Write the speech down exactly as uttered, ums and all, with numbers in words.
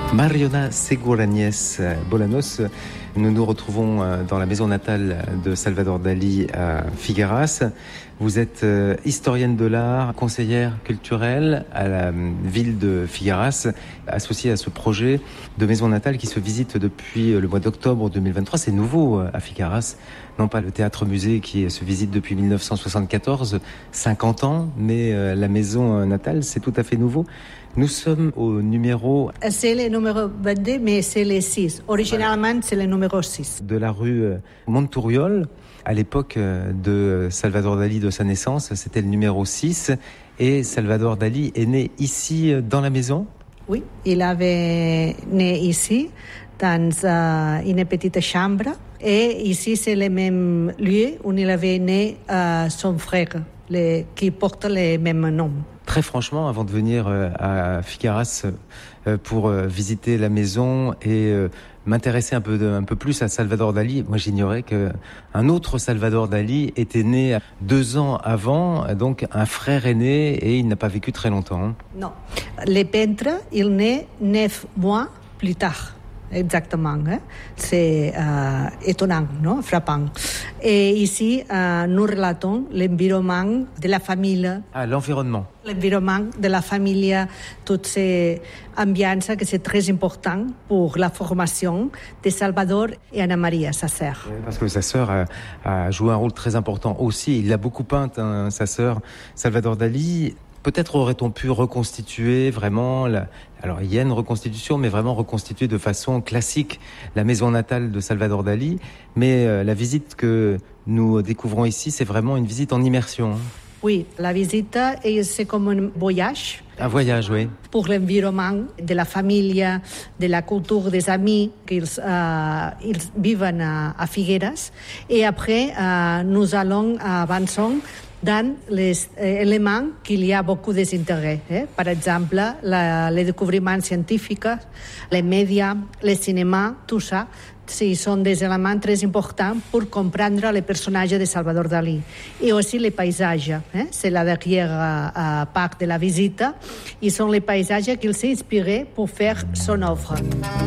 Mariona Segurañez Bolanos, nous nous retrouvons dans la maison natale de Salvador Dali à Figueras. Vous êtes historienne de l'art, conseillère culturelle à la ville de Figueras, associée à ce projet de maison natale qui se visite depuis le mois d'octobre deux mille vingt-trois. C'est nouveau à Figueras, non pas le théâtre-musée qui se visite depuis mille neuf cent soixante-quatorze, cinquante ans, mais la maison natale, c'est tout à fait nouveau. Nous sommes au numéro... C'est le numéro vingt-deux, mais c'est le six. Originalement, ouais. C'est le numéro six. De la rue Montouriol. À l'époque de Salvador Dali, de sa naissance, c'était le numéro six. Et Salvador Dali est né ici, dans la maison ? Oui, il avait né ici, dans uh, une petite chambre. Et ici, c'est le même lieu où il avait né uh, son frère, le, qui porte le même nom. Très franchement, avant de venir à Figueras pour visiter la maison et m'intéresser un peu, de, un peu plus à Salvador Dali, moi j'ignorais qu'un autre Salvador Dali était né deux ans avant, donc un frère aîné, et il n'a pas vécu très longtemps. Non, le peintre, il naît neuf mois plus tard. Exactement, hein? C'est euh, étonnant, non? Frappant. Et ici, euh, nous relatons l'environnement de la famille. Ah, l'environnement. L'environnement de la famille, toutes ces ambiances que c'est très important pour la formation de Salvador et Ana Maria, sa sœur. Oui, parce que sa sœur a, a joué un rôle très important aussi. Il l'a beaucoup peinte, hein, sa sœur, Salvador Dali. Peut-être aurait-on pu reconstituer vraiment, la... alors il y a une reconstitution, mais vraiment reconstituer de façon classique la maison natale de Salvador Dali. Mais euh, la visite que nous découvrons ici, c'est vraiment une visite en immersion. Oui, la visite, c'est comme un voyage. Un voyage, oui. Pour l'environnement de la famille, de la culture des amis qu'ils euh, ils vivent à, à Figueras. Et après, euh, nous allons avancer dans les éléments qu'il y a beaucoup d'intérêt. Eh? Par exemple, la, les découvertes scientifiques, les médias, le cinéma, tout ça, ce sont des éléments très importants pour comprendre le personnage de Salvador Dali. Et aussi les paysages. Eh? C'est la dernière euh, part de la visite. Ils sont les paysages qu'il s'est inspiré pour faire son œuvre.